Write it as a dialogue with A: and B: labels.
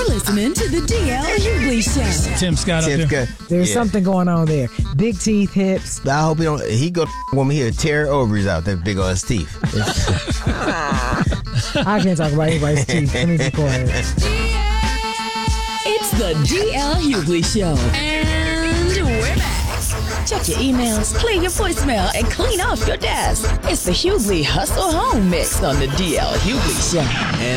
A: listening to the DL Hughley Show.
B: Tim Scott up there.
C: There's something going on there. Big teeth, hips.
D: I hope he go woman here tear her ovaries out, that big ass teeth.
C: I can't talk about anybody's teeth. Let me be quiet.
A: It's the DL Hughley Show. And we're back. Check your emails, clear your voicemail, and clean off your desk. It's the Hughley Hustle Home Mix on the DL Hughley Show.